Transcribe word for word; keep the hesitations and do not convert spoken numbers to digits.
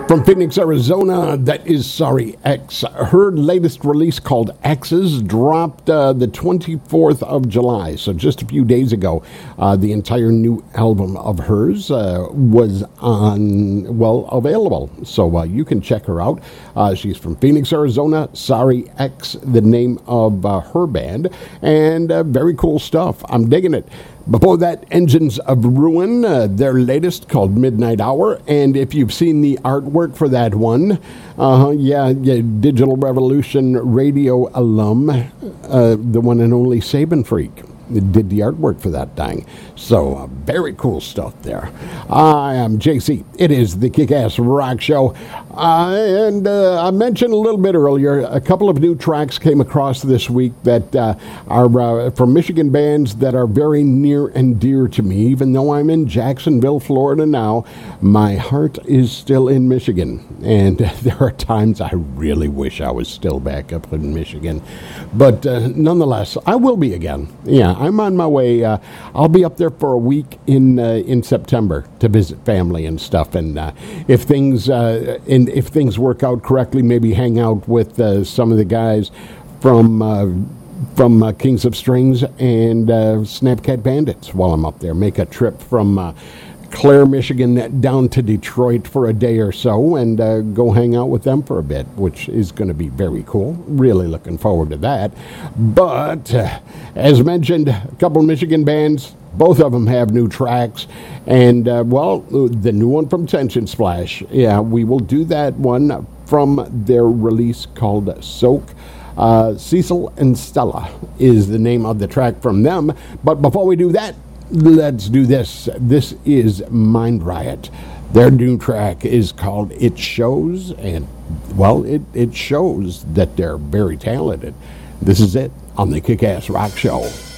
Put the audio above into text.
From Phoenix, Arizona, that is Sorry X. Her latest release called X's dropped uh, the twenty-fourth of July, so just a few days ago. Uh, the entire new album of hers uh, was on, well, available, so uh, you can check her out. Uh, she's from Phoenix, Arizona, Sorry X, the name of uh, her band, and uh, very cool stuff. I'm digging it. Before that, Engines of Ruin, uh, their latest called Midnight Hour. And if you've seen the artwork for that one, uh, yeah, yeah, Digital Revolution radio alum, uh, the one and only Sabin Freak, did the artwork for that thing. So, uh, very cool stuff there. I am J C. It is the Kick-Ass Rock Show. Uh, and uh, I mentioned a little bit earlier, a couple of new tracks came across this week that uh, are uh, from Michigan bands that are very near and dear to me. Even though I'm in Jacksonville, Florida now, my heart is still in Michigan. And there are times I really wish I was still back up in Michigan. But uh, nonetheless, I will be again. Yeah, I'm on my way. Uh, I'll be up there for a week in uh, in September to visit family and stuff. And uh, if things uh, and if things work out correctly, maybe hang out with uh, some of the guys from uh, from uh, Kings of Strings and uh, Snapcat Bandits while I'm up there. Make a trip from Uh, Clare, Michigan, down to Detroit for a day or so and uh, go hang out with them for a bit, which is going to be very cool. Really looking forward to that. But, uh, as mentioned, a couple Michigan bands, both of them have new tracks. And, uh, well, the new one from Tension Splash, yeah, we will do that one from their release called Soak. Uh, Cecil and Stella is the name of the track from them. But before we do that, let's do this. This is Mind Riot. Their new track is called It Shows, and, well, it, it shows that they're very talented. This is it on the Kick-Ass Rock Show.